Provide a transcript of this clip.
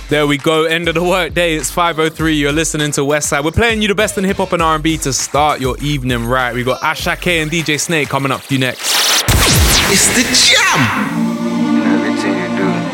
There we go, end of the work day. It's 5:03. You're listening to Westside. We're playing you the best in hip hop and R&B to start your evening right. We got Ashake and DJ Snake coming up for you next. It's the jam.